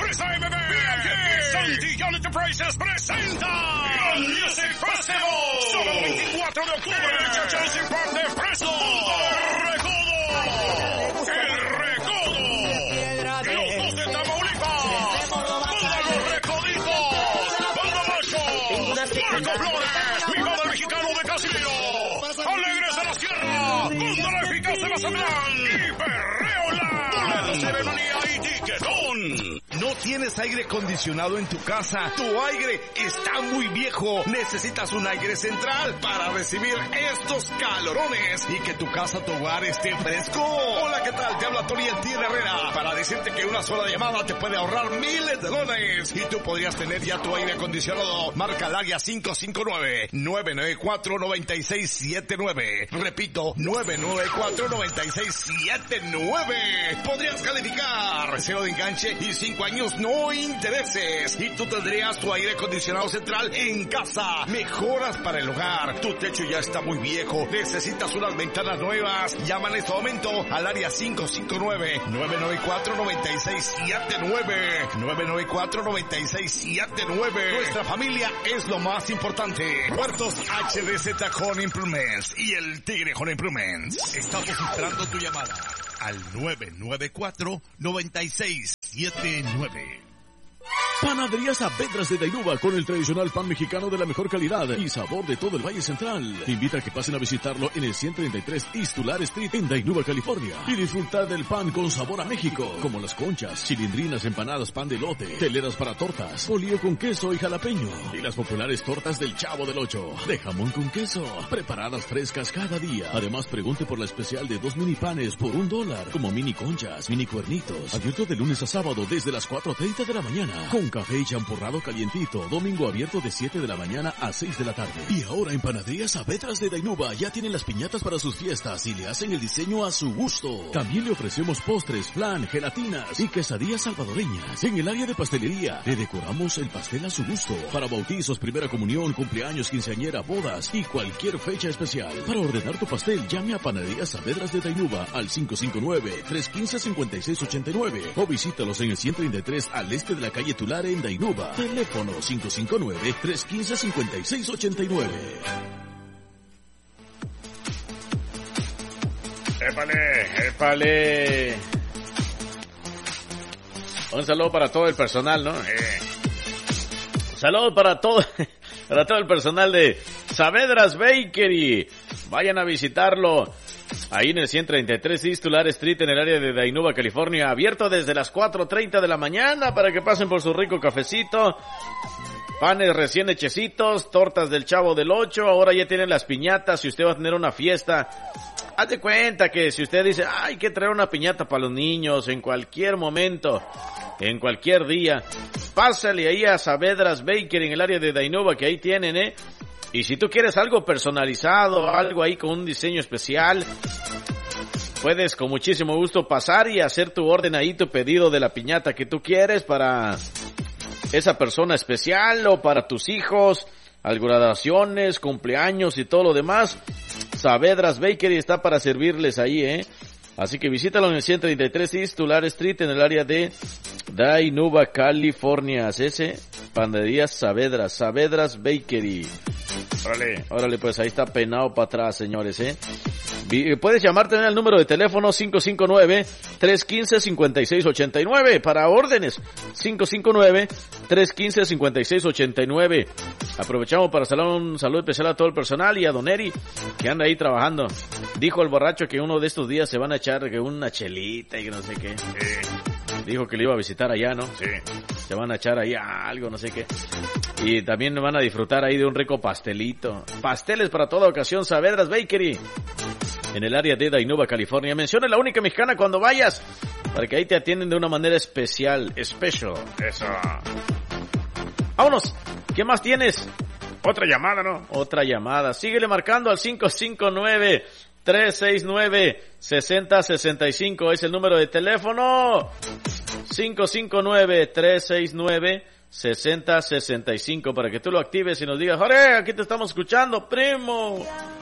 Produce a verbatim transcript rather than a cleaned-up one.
Prisa M B. Santillán Enterprises presenta el Music Festival. Solo el veinticuatro de octubre en el Chelsea Park de Fresno. El Recodo. Los dos de Tamaulipas. Banda Los Recoditos. Banda Macho. Marco Flores. Viva del Mexicano de Casimiro. Alegres de la Sierra. Banda La Eficaz de Mazatlán. Y Perreola. Boletos de Bemanía y Tiquetón. ¿No tienes aire acondicionado en tu casa? Tu aire está muy viejo. Necesitas un aire central para recibir estos calorones y que tu casa, tu hogar esté fresco. Hola, ¿qué tal? Te habla Tony El Tío Herrera para decirte que una sola llamada te puede ahorrar miles de dólares y tú podrías tener ya tu aire acondicionado. Marca al área cinco cinco nueve, nueve nueve cuatro, nueve seis siete nueve. Repito, nueve nueve cuatro, nueve seis siete nueve. Podrías calificar. Cero de enganche y cinco años no intereses. Y tú tendrías tu aire acondicionado central en casa. Mejoras para el hogar. Tu techo ya está muy viejo. Necesitas unas ventanas nuevas. Llama en este momento al área cinco cinco nueve, nueve nueve cuatro, nueve seis siete nueve. nueve nueve cuatro, nueve seis siete nueve. Nuestra familia es lo más importante. Puertos H D Z Home Improvements y el Tigre Home Improvements. Estamos esperando tu llamada al nueve nueve cuatro, nueve seis siete nueve. Panadería Saavedras de Dainuba con el tradicional pan mexicano de la mejor calidad y sabor de todo el Valle Central. Te invita a que pasen a visitarlo en el ciento treinta y tres East Tulare Street en Dainuba, California. Y disfrutar del pan con sabor a México, como las conchas, chilindrinas, empanadas, pan de elote, teleras para tortas, bolillo con queso y jalapeño. Y las populares tortas del Chavo del Ocho, de jamón con queso, preparadas frescas cada día. Además, pregunte por la especial de dos mini panes por un dólar, como mini conchas, mini cuernitos. Abierto de lunes a sábado desde las cuatro treinta de la mañana. Con café y champurrado calientito. Domingo abierto de siete de la mañana a seis de la tarde. Y ahora en Panadería Saavedras de Dainuba ya tienen las piñatas para sus fiestas y le hacen el diseño a su gusto. También le ofrecemos postres, flan, gelatinas y quesadillas salvadoreñas. En el área de pastelería le decoramos el pastel a su gusto. Para bautizos, primera comunión, cumpleaños, quinceañera, bodas y cualquier fecha especial. Para ordenar tu pastel, llame a Panadería Saavedras de Dainuba al cinco cinco nueve, tres uno cinco, cinco seis ocho nueve o visítalos en el ciento treinta y tres al este de la calle Tulare en Dainuba. Teléfono cinco cinco nueve, tres uno cinco, cinco seis ocho nueve. ¡Épale! ¡Épale! Un saludo para todo el personal, ¿no? Eh. Un saludo para todo, para todo el personal de Saavedras Bakery. Vayan a visitarlo. Ahí en el ciento treinta y tres East Tulare Street en el área de Dainuba, California. Abierto desde las cuatro treinta de la mañana para que pasen por su rico cafecito. Panes recién hechecitos, tortas del Chavo del Ocho. Ahora ya tienen las piñatas. Si usted va a tener una fiesta, haz de cuenta que si usted dice, hay que traer una piñata para los niños en cualquier momento, en cualquier día, pásale ahí a Saavedras Bakery en el área de Dainuba, que ahí tienen, ¿eh? Y si tú quieres algo personalizado, algo ahí con un diseño especial, puedes con muchísimo gusto pasar y hacer tu orden ahí, tu pedido de la piñata que tú quieres para esa persona especial o para tus hijos, graduaciones, cumpleaños y todo lo demás. Saavedras Bakery está para servirles ahí, ¿eh? Así que visítalo en el ciento treinta y tres East Tulare Street en el área de Dainuba, California. Ese Panadería Saavedras, Saavedras Bakery. Órale, órale, pues ahí está peinado para atrás, señores, ¿eh? Puedes llamar también al número de teléfono cinco cinco nueve, tres uno cinco, cinco seis ocho nueve para órdenes. cinco cinco nueve, tres uno cinco, cinco seis ocho nueve. Aprovechamos para saludar un saludo especial a todo el personal y a Don Eri, que anda ahí trabajando. Dijo el borracho que uno de estos días se van a echar que una chelita y que no sé qué. Eh, dijo que le iba a visitar allá, ¿no? Sí. Se van a echar ahí algo, no sé qué. Y también van a disfrutar ahí de un rico pastelito. Pasteles para toda ocasión, Saavedras Bakery. En el área de Dainuba, California. Menciona la única mexicana cuando vayas, para que ahí te atienden de una manera especial, special. Eso. Vámonos. ¿Qué más tienes? Otra llamada, ¿no? Otra llamada. Síguele marcando al cinco cinco nueve, tres seis nueve, seis cero seis cinco. Es el número de teléfono. cinco cinco nueve, tres seis nueve, seis cero seis cinco para que tú lo actives y nos digas, ¡Jore, aquí te estamos escuchando, primo!